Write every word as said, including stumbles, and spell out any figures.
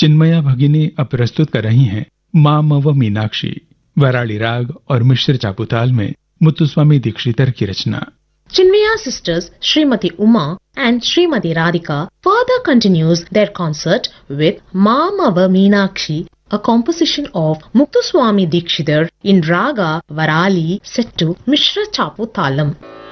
चिन्मया भगिनी अब प्रस्तुत कर रही हैं मामव मीनाक्षी, वराली राग और मिश्र चापुताल में मुत्तुस्वामी दीक्षितर की रचना। Chinmaya sisters Srimati Uma and Srimati Radhika further continues their concert with Mamava Meenakshi, a composition of Muthuswami Dikshitar in Raga Varali set to Mishra Chapu Talam.